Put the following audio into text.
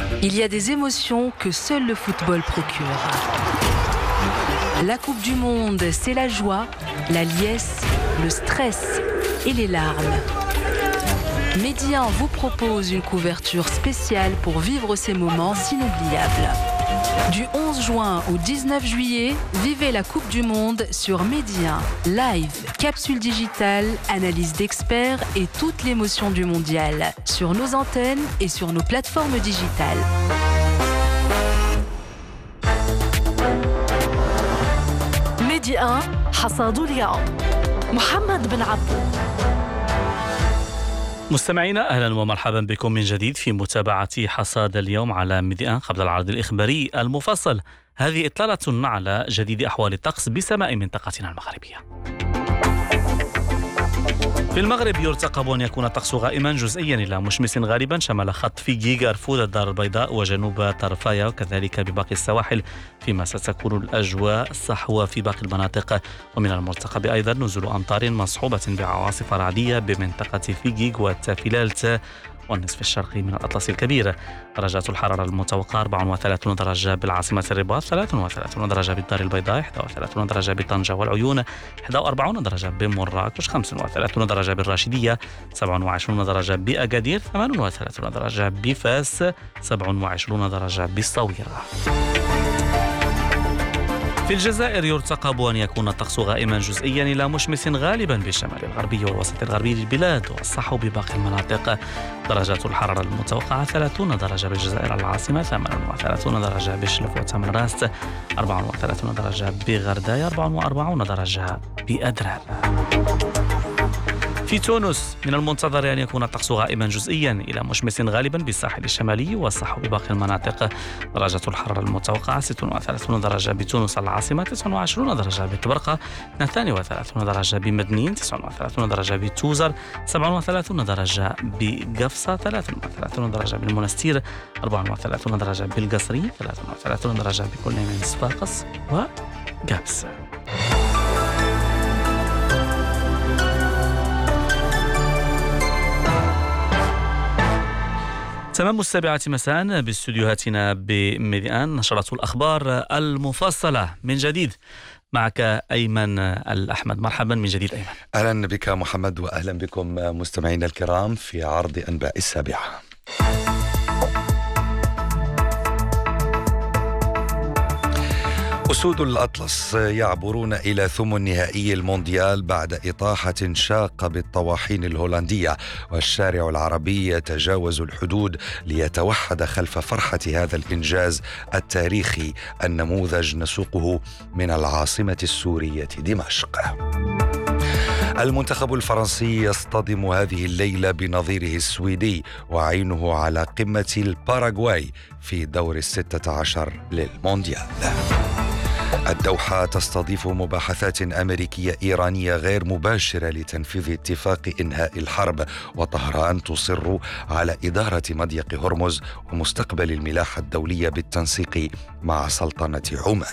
Il y a des émotions que seul le football procure. La Coupe du Monde, c'est la joie, la liesse, le stress et les larmes. Medi 1 vous propose une couverture spéciale pour vivre ces moments inoubliables. Du 11 juin au 19 juillet, vivez la Coupe du Monde sur Medi 1. Live, capsule digitale, analyse d'experts et toute l'émotion du mondial. Sur nos antennes et sur nos plateformes digitales. Medi 1 حصاد اليوم محمد بن عبدو. مستمعينا أهلا ومرحبا بكم من جديد في متابعة حصاد اليوم على ميدي آن. قبل العرض الإخباري المفصل هذه إطلالة على جديد أحوال الطقس بسماء منطقتنا المغربية. في المغرب يرتقب أن يكون الطقس غائما جزئيا إلى مشمس غالبا شمال خط فيجي غرفود الدار البيضاء وجنوب طرفايا وكذلك بباقي السواحل، فيما ستكون الأجواء صحوة في باقي المناطق. ومن المرتقب أيضا نزول أمطار مصحوبة بعواصف رعدية بمنطقة فيجي والتافلالت والنصف الشرقي من الأطلس الكبير. درجات الحرارة المتوقعة 34 درجة بالعاصمة الرباط، 33 درجة بالدار البيضاء، 31 درجة بطنجة والعيون، 41 درجة بمراكش، 35 درجة بالراشدية، 27 درجة بأكادير، 38 درجة بفاس، 27 درجة بالصويرة. في الجزائر يرتقب أن يكون الطقس غائما جزئيا إلى مشمس غالبا بالشمال الغربي والوسط الغربي للبلاد والصحو بباقي المناطق. درجات الحرارة المتوقعة 30 درجة بالجزائر العاصمة، 38 درجة بشلف وتمنراست، 34 درجة بغرداية، 44 درجة بأدران. في تونس من المنتظر أن يكون الطقس غائما جزئيا إلى مشمس غالبا بالساحل الشمالي والصحو بباقي المناطق. درجة الحرارة المتوقعة 36 درجة بتونس العاصمة، 29 درجة بطبرقة، 32 درجة بمدنين، 39 درجة بتوزر، 37 درجة بقفصة، 33 درجة بالمنستير، 34 درجة بالقصري، 33 درجة بكل من صفاقس وقابس. تمام 7 مساء باستديوهاتنا بميدي آن نشرة الأخبار المفصلة من جديد. معك أيمن الأحمد. مرحبا من جديد أيمن. أهلا بك محمد وأهلا بكم مستمعينا الكرام في عرض أنباء السابعة. أسود الأطلس يعبرون إلى ثمن نهائي المونديال بعد إطاحة شاقة بالطواحين الهولندية، والشارع العربي يتجاوز الحدود ليتوحد خلف فرحة هذا الإنجاز التاريخي، النموذج نسوقه من العاصمة السورية دمشق. المنتخب الفرنسي يصطدم هذه الليلة بنظيره السويدي وعينه على قمة الباراغواي في دور 16 للمونديال. الدوحة تستضيف مباحثات أمريكية إيرانية غير مباشرة لتنفيذ اتفاق إنهاء الحرب، وطهران تصر على إدارة مضيق هرمز ومستقبل الملاحة الدولية بالتنسيق مع سلطنة عمان.